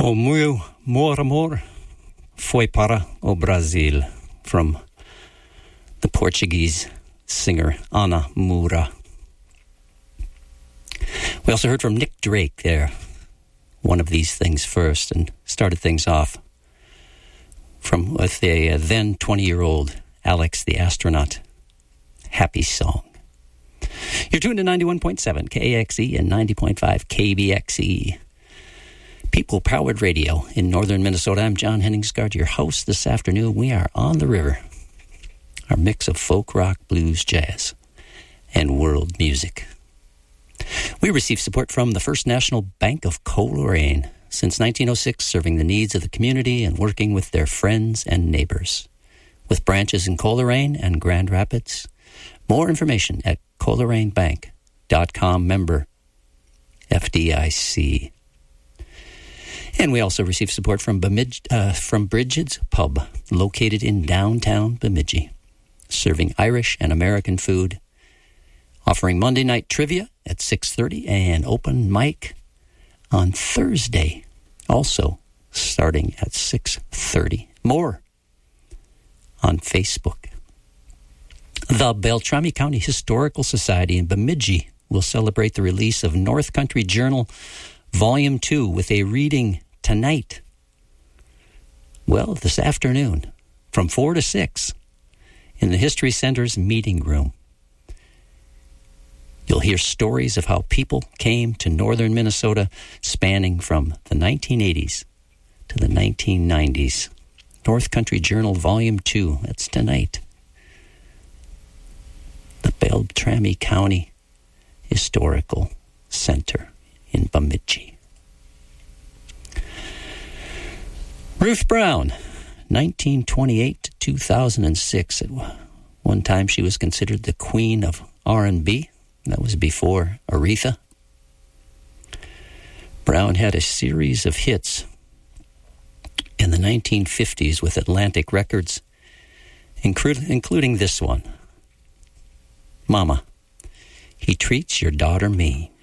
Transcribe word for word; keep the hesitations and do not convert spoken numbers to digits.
O meu mor amor foi para o Brasil, from the Portuguese singer Ana Moura. We also heard from Nick Drake there, One of These Things First, and started things off from with a uh, then twenty-year-old Alex the Astronaut, Happy Song. You're tuned to ninety-one point seven K A X E and ninety point five K B X E. People-powered radio in northern Minnesota. I'm John Henningsgaard, your host this afternoon. We are on the river. Our mix of folk, rock, blues, jazz, and world music. We receive support from the First National Bank of Coleraine. Since nineteen oh six, serving the needs of the community and working with their friends and neighbors. With branches in Coleraine and Grand Rapids. More information at coleraine bank dot com, member F D I C. And we also receive support from Bemidji, uh, from Bridget's Pub, located in downtown Bemidji, serving Irish and American food, offering Monday night trivia at six thirty and open mic on Thursday, also starting at six thirty. More on Facebook. The Beltrami County Historical Society in Bemidji will celebrate the release of North Country Journal Volume two with a reading tonight. Well, this afternoon, from four to six, in the History Center's meeting room. You'll hear stories of how people came to northern Minnesota spanning from the nineteen eighties to the nineteen nineties. North Country Journal Volume two, that's tonight. The Beltrami County Historical Center in Bemidji. Ruth Brown, nineteen twenty-eight to two thousand six. At one time, she was considered the queen of R and B. That was before Aretha. Brown had a series of hits in the nineteen fifties with Atlantic Records, inclu- including this one. Mama, he treats your daughter mean.